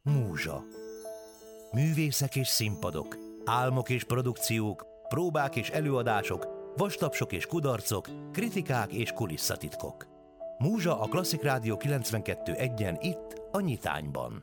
Múzsa. Művészek és színpadok, álmok és produkciók, próbák és előadások, vastapsok és kudarcok, kritikák és kulisszatitkok. Múzsa a Klasszik Rádió 92.1-en itt, a Nyitányban.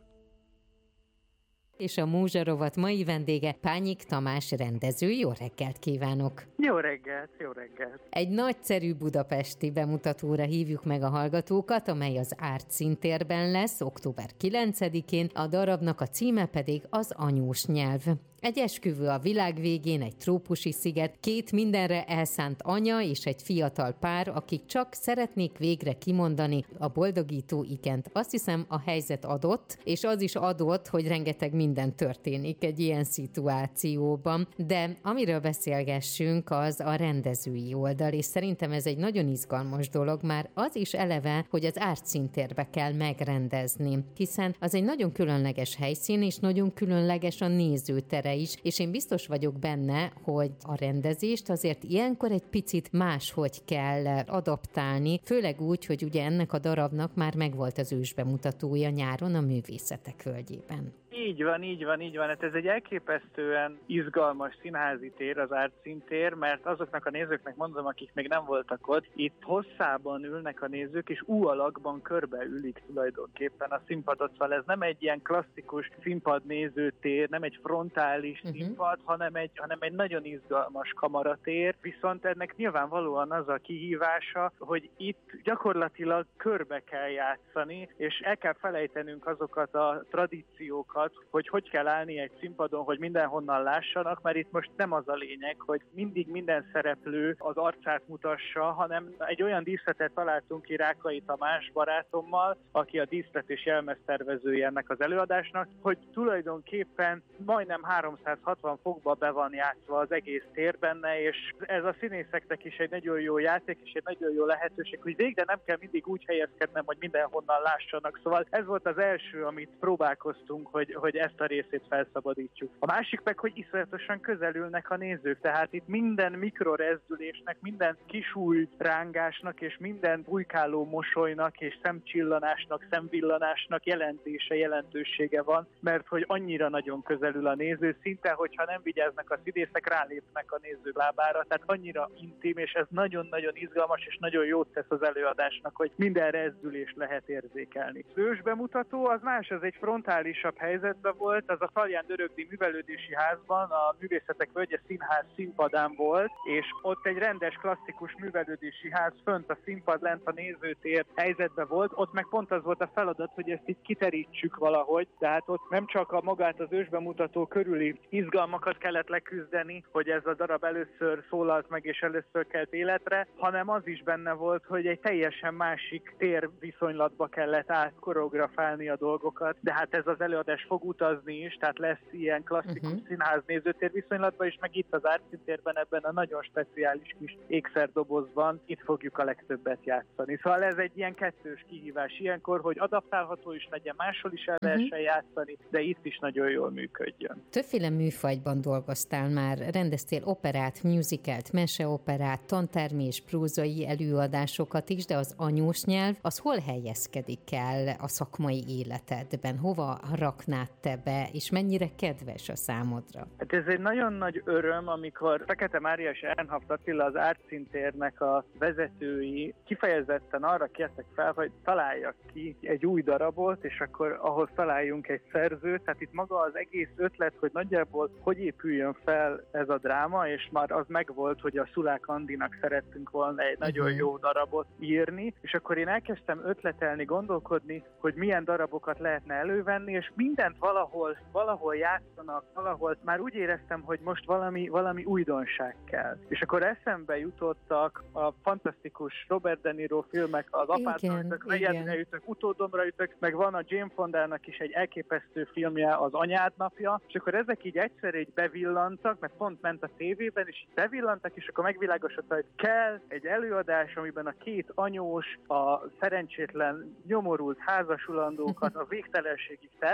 És a Múzsa rovat mai vendége Pányik Tamás rendező. Jó reggelt kívánok! Jó reggelt, jó reggelt! Egy nagyszerű budapesti bemutatóra hívjuk meg a hallgatókat, amely az Árt Színtérben lesz, október 9-én, a darabnak a címe pedig az anyós nyelv. Egy esküvő a világ végén, egy trópusi sziget, két mindenre elszánt anya és egy fiatal pár, akik csak szeretnék végre kimondani a boldogító igent. Azt hiszem, a helyzet adott, és az is adott, hogy rengeteg minden történik egy ilyen szituációban. De amiről beszélgessünk, az a rendezői oldal, és szerintem ez egy nagyon izgalmas dolog, már az is eleve, hogy az Árt Színtérbe kell megrendezni, hiszen az egy nagyon különleges helyszín, és nagyon különleges a nézőtere is, és én biztos vagyok benne, hogy a rendezést azért ilyenkor egy picit máshogy kell adaptálni, főleg úgy, hogy ugye ennek a darabnak már megvolt az ősbemutatója nyáron a Művészetek Völgyében. Így van. Hát ez egy elképesztően izgalmas színházi tér, az Árt Színtér, mert azoknak a nézőknek mondom, akik még nem voltak ott, itt hosszában ülnek a nézők, és U alakban körbeülik tulajdonképpen a színpadot. Szóval ez nem egy ilyen klasszikus színpadnézőtér, nem egy frontális színpad, hanem egy nagyon izgalmas kamaratér, viszont ennek nyilvánvalóan az a kihívása, hogy itt gyakorlatilag körbe kell játszani, és el kell felejtenünk azokat a tradíciókat, hogy kell állni egy színpadon, hogy mindenhonnan lássanak, mert itt most nem az a lényeg, hogy mindig minden szereplő az arcát mutassa, hanem egy olyan díszletet találtunk ki Rákai Tamás barátommal, aki a díszlet és jelmeztervezője ennek az előadásnak, hogy tulajdonképpen majdnem 360 fokba be van játszva az egész tér benne, és ez a színészeknek is egy nagyon jó játék, és egy nagyon jó lehetőség, hogy végre nem kell mindig úgy helyezkednem, hogy mindenhonnan lássanak. Szóval ez volt az első, amit próbálkoztunk, hogy ezt a részét felszabadítsuk. A másik meg, hogy iszonyatosan közelülnek a nézők, tehát itt minden mikrorezdülésnek, minden kisúj rángásnak és minden bujkáló mosolynak és szemcsillanásnak, szemvillanásnak jelentősége van, mert hogy annyira nagyon közelül a néző, szinte, hogyha nem vigyáznak a színészek, rálépnek a néző lábára, tehát annyira intim, és ez nagyon-nagyon izgalmas és nagyon jót tesz az előadásnak, hogy minden rezdülést lehet érzékelni. Az ősbemutató az más, az egy frontálisabb helyzetben volt, az a Falján Dörögdi Művelődési Házban, a Művészetek Völgye Színház színpadán volt, és ott egy rendes klasszikus művelődési ház, fönt a színpad, lent a nézőtér helyzetben volt, ott meg pont az volt a feladat, hogy ezt így kiterítsük valahogy, tehát ott nem csak a magát az ősbemutató körüli izgalmakat kellett leküzdeni, hogy ez a darab először szólalt meg és először kelt életre, hanem az is benne volt, hogy egy teljesen másik térviszonylatba kellett átkoreografálni a dolgokat, de hát ez az előadás fog utazni is, tehát lesz ilyen klasszikus színház nézőtér viszonylatban, és meg itt az Árt Színtérben ebben a nagyon speciális kis ékszerdobozban itt fogjuk a legtöbbet játszani. Szóval ez egy ilyen kettős kihívás ilyenkor, hogy adaptálható is legyen, máshol is el lehessen játszani, de itt is nagyon jól működjön. Többféle műfajban dolgoztál már, rendeztél operát, musicalt, meseoperát, tantermi és prózai előadásokat is, de az anyós nyelv, az hol helyezkedik el a szakmai életedben? Hova raknád te be, és mennyire kedves a számodra? Hát ez egy nagyon nagy öröm, amikor Fekete Mária és Ernhaft Attila, az Árt Színtérnek a vezetői kifejezetten arra kértek fel, hogy találjak ki egy új darabot, és akkor ahhoz találjunk egy szerzőt. Tehát itt maga az egész ötlet, hogy nagyjából hogy épüljön fel ez a dráma, és már az megvolt, hogy a Szulák Andinak szerettünk volna egy nagyon jó darabot írni, és akkor én elkezdtem ötletelni, gondolkodni, hogy milyen darabokat lehetne elővenni, és mindent valahol játszanak, valahol már úgy éreztem, hogy most valami újdonság kell. És akkor eszembe jutottak a fantasztikus Robert De Niro filmek, az Apádra ütök, Negyedre ütök, Utódomra ütök, meg van a Jane Fondának is egy elképesztő filmje, az Anyád napja, és akkor ezek így egyszer így bevillantak, mert pont ment a tévében, és így bevillantak, és akkor megvilágosodott, hogy kell egy előadás, amiben a két anyós, a szerencsétlen, nyomorult házasulandókat a végtelenségig terrorizál,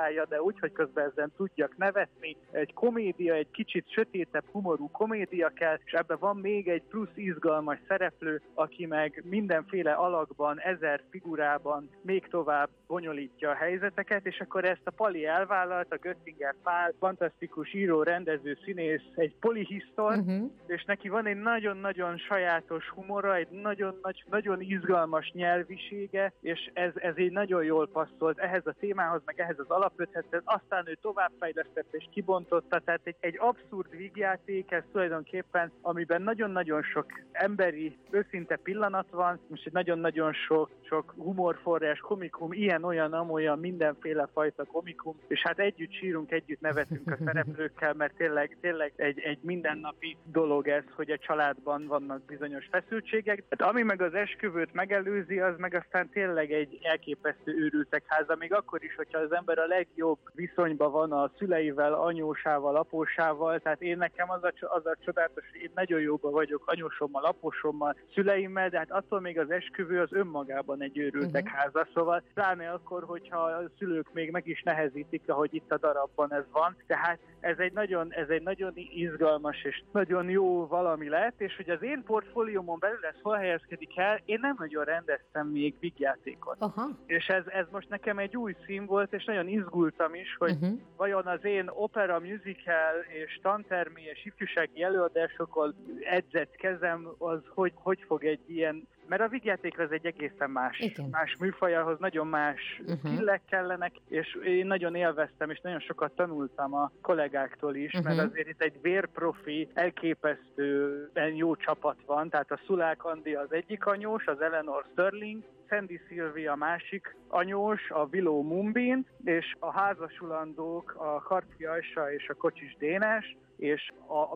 csinálja, de úgy, hogy közben ezen tudjak nevetni. Egy komédia, egy kicsit sötétebb humorú komédia kell, és ebben van még egy plusz izgalmas szereplő, aki meg mindenféle alakban, 1000 figurában még tovább bonyolítja a helyzeteket, és akkor ezt a Pali elvállalt, a Göttinger Pál, fantasztikus író, rendező, színész, egy polihisztor, és neki van egy nagyon-nagyon sajátos humora, egy nagyon izgalmas nyelvisége, és ez így nagyon jól passzolt ehhez a témához, meg ehhez az alapötlethez, aztán ő továbbfejlesztette és kibontotta, tehát egy abszurd vígjáték, ez tulajdonképpen, amiben nagyon-nagyon sok emberi, őszinte pillanat van, most egy nagyon-nagyon sok humorforrás, komikum, ilyen-olyan-amolyan, mindenféle fajta komikum, és hát együtt sírunk, együtt nevetünk a szereplőkkel, mert tényleg egy mindennapi dolog ez, hogy a családban vannak bizonyos feszültségek. Hát ami meg az esküvőt megelőzi, az meg aztán tényleg egy elképesztő őrültek háza, még akkor is, hogyha az ember a legjobb viszonyban van a szüleivel, anyósával, apósával, tehát én nekem az a csodálatos, hogy én nagyon jóban vagyok anyósommal, apósommal, szüleimmel, de hát attól még az esküvő az önmagában egy őrültek háza, szóval pláne akkor, hogyha a szülők még meg is nehezítik, ahogy itt a darabban ez van, tehát ez egy nagyon izgalmas és nagyon jó valami lett, és hogy az én portfóliómon belül ez hol helyezkedik el, én nem nagyon rendeztem még vígjátékot. És ez most nekem egy új szín volt, és nagyon izgultam is, hogy vajon az én opera, musical és tantermi és ifjúsági előadásokon edzett kezem az hogy fog egy ilyen, mert a vígjáték az egy egészen más műfaj, ahhoz nagyon más pillek kellenek, és én nagyon élveztem, és nagyon sokat tanultam a kollégáktól is, mert azért itt egy vérprofi, elképesztően jó csapat van, tehát a Szulák Andi az egyik anyós, az Eleanor Sterling, Sandy Sylvia a másik anyós, a Willow Mumbin, és a házasulandók a Karczi Ajsa és a Kocsis Dénes, és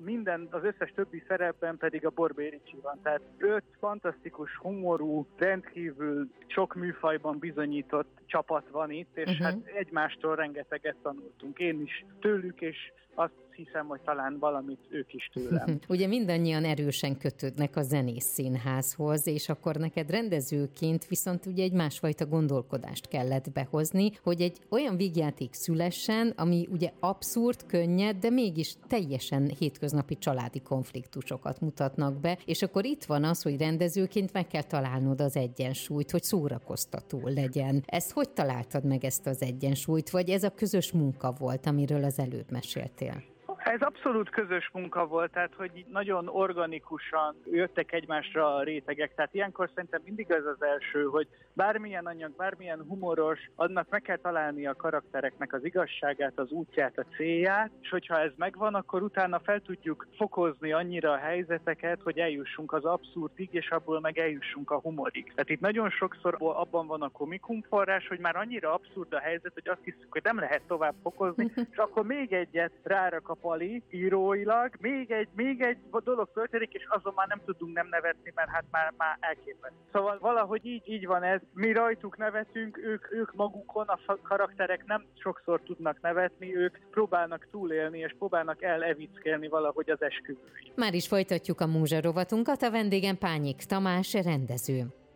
az összes többi szerepben pedig a Borbély Ricsi van. Tehát 5 fantasztikus, humorú, rendkívül sok műfajban bizonyított csapat van itt, és hát egymástól rengeteget tanultunk. Én is tőlük, és azt hiszem, hogy talán valamit ők is tőlem. Ugye mindannyian erősen kötődnek a Zenész Színházhoz, és akkor neked rendezőként viszont ugye egy másfajta gondolkodást kellett behozni, hogy egy olyan vígjáték szülessen, ami ugye abszurd, könnyed, de mégis teljesen hétköznapi családi konfliktusokat mutatnak be, és akkor itt van az, hogy rendezőként meg kell találnod az egyensúlyt, hogy szórakoztató legyen. Ezt hogy találtad meg, ezt az egyensúlyt, vagy ez a közös munka volt, amiről az előbb meséltél? Ez abszolút közös munka volt, tehát hogy nagyon organikusan jöttek egymásra a rétegek, tehát ilyenkor szerintem mindig ez az első, hogy bármilyen anyag, bármilyen humoros, annak meg kell találni a karaktereknek az igazságát, az útját, a célját, és hogyha ez megvan, akkor utána fel tudjuk fokozni annyira a helyzeteket, hogy eljussunk az abszurdig, és abból meg eljussunk a humorig. Tehát itt nagyon sokszor abban van a komikum forrás, hogy már annyira abszurd a helyzet, hogy azt hiszük, hogy nem lehet tovább fokozni, és akkor még egyet rárak a Pali íróilag, még egy dolog történik, és azon már nem tudunk nem nevetni, mert hát már elképesztő. Szóval valahogy így van ez, mi rajtuk nevetünk, ők magukon, a karakterek nem sokszor tudnak nevetni, ők próbálnak túlélni, és próbálnak elevickelni valahogy az esküvőit. Már is folytatjuk a Múzsa rovatunkat, a vendégem Pányik Tamás rendező.